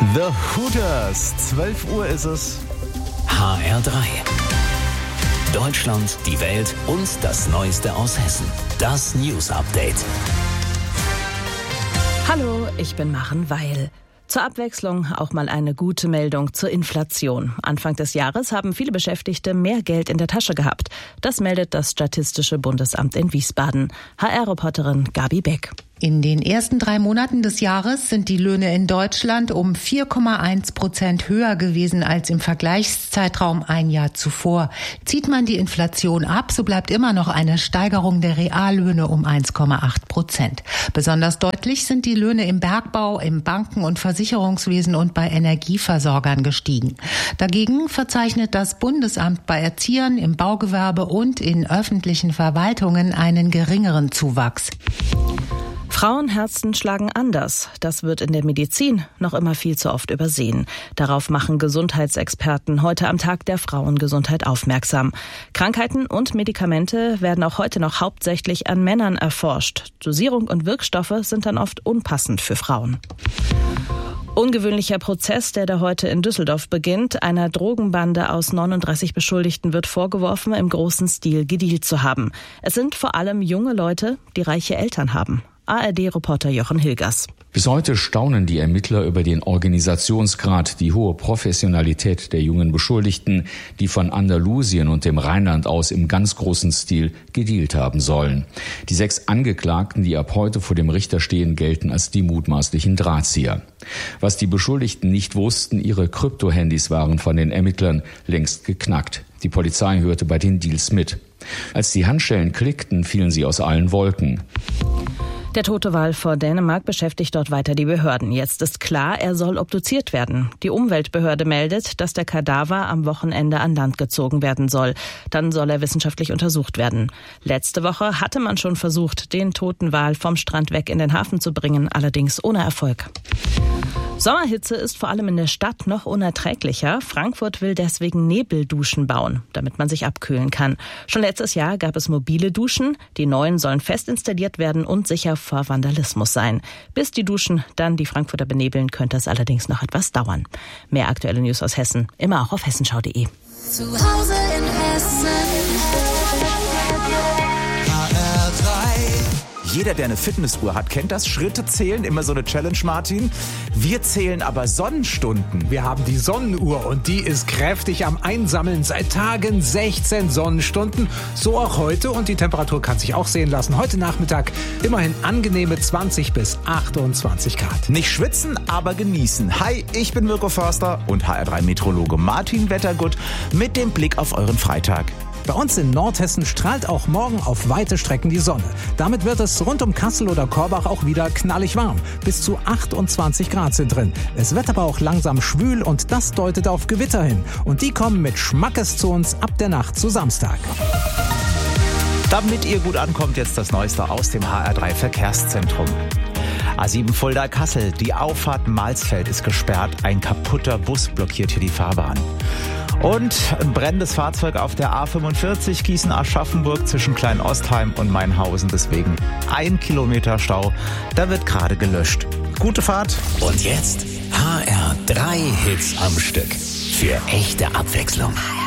The Hooters. 12 Uhr ist es. HR3. Deutschland, die Welt und das Neueste aus Hessen. Das News Update. Hallo, ich bin Maren Weil. Zur Abwechslung auch mal eine gute Meldung zur Inflation. Anfang des Jahres haben viele Beschäftigte mehr Geld in der Tasche gehabt. Das meldet das Statistische Bundesamt in Wiesbaden. HR-Reporterin Gabi Beck. In den ersten 3 Monaten des Jahres sind die Löhne in Deutschland um 4,1% höher gewesen als im Vergleichszeitraum ein Jahr zuvor. Zieht man die Inflation ab, so bleibt immer noch eine Steigerung der Reallöhne um 1,8%. Besonders deutlich sind die Löhne im Bergbau, im Banken- und Versicherungswesen und bei Energieversorgern gestiegen. Dagegen verzeichnet das Bundesamt bei Erziehern, im Baugewerbe und in öffentlichen Verwaltungen einen geringeren Zuwachs. Frauenherzen schlagen anders. Das wird in der Medizin noch immer viel zu oft übersehen. Darauf machen Gesundheitsexperten heute am Tag der Frauengesundheit aufmerksam. Krankheiten und Medikamente werden auch heute noch hauptsächlich an Männern erforscht. Dosierung und Wirkstoffe sind dann oft unpassend für Frauen. Ungewöhnlicher Prozess, der da heute in Düsseldorf beginnt. Einer Drogenbande aus 39 Beschuldigten wird vorgeworfen, im großen Stil gedealt zu haben. Es sind vor allem junge Leute, die reiche Eltern haben. ARD-Reporter Jochen Hilgers. Bis heute staunen die Ermittler über den Organisationsgrad, die hohe Professionalität der jungen Beschuldigten, die von Andalusien und dem Rheinland aus im ganz großen Stil gedealt haben sollen. Die 6 Angeklagten, die ab heute vor dem Richter stehen, gelten als die mutmaßlichen Drahtzieher. Was die Beschuldigten nicht wussten, ihre Kryptohandys waren von den Ermittlern längst geknackt. Die Polizei hörte bei den Deals mit. Als die Handschellen klickten, fielen sie aus allen Wolken. Der tote Wal vor Dänemark beschäftigt dort weiter die Behörden. Jetzt ist klar, er soll obduziert werden. Die Umweltbehörde meldet, dass der Kadaver am Wochenende an Land gezogen werden soll. Dann soll er wissenschaftlich untersucht werden. Letzte Woche hatte man schon versucht, den toten Wal vom Strand weg in den Hafen zu bringen, allerdings ohne Erfolg. Sommerhitze ist vor allem in der Stadt noch unerträglicher. Frankfurt will deswegen Nebelduschen bauen, damit man sich abkühlen kann. Schon letztes Jahr gab es mobile Duschen. Die neuen sollen fest installiert werden und sicher vor Vandalismus sein. Bis die Duschen dann die Frankfurter benebeln, könnte es allerdings noch etwas dauern. Mehr aktuelle News aus Hessen, immer auch auf hessenschau.de. Zu Hause in Hessen. Jeder, der eine Fitnessuhr hat, kennt das. Schritte zählen, immer so eine Challenge, Martin. Wir zählen aber Sonnenstunden. Wir haben die Sonnenuhr und die ist kräftig am Einsammeln. Seit Tagen 16 Sonnenstunden. So auch heute und die Temperatur kann sich auch sehen lassen. Heute Nachmittag immerhin angenehme 20 bis 28 Grad. Nicht schwitzen, aber genießen. Hi, ich bin Mirko Förster und HR3-Meteorologe Martin Wettergut mit dem Blick auf euren Freitag. Bei uns in Nordhessen strahlt auch morgen auf weite Strecken die Sonne. Damit wird es rund um Kassel oder Korbach auch wieder knallig warm. Bis zu 28 Grad sind drin. Es wird aber auch langsam schwül und das deutet auf Gewitter hin. Und die kommen mit Schmackes zu uns ab der Nacht zu Samstag. Damit ihr gut ankommt, jetzt das Neueste aus dem HR3 Verkehrszentrum. A7 Fulda-Kassel, die Auffahrt Malsfeld ist gesperrt. Ein kaputter Bus blockiert hier die Fahrbahn. Und ein brennendes Fahrzeug auf der A45 Gießen-Aschaffenburg zwischen Kleinostheim und Mainhausen. Deswegen 1 Kilometer Stau. Da wird gerade gelöscht. Gute Fahrt. Und jetzt HR3 Hits am Stück. Für echte Abwechslung.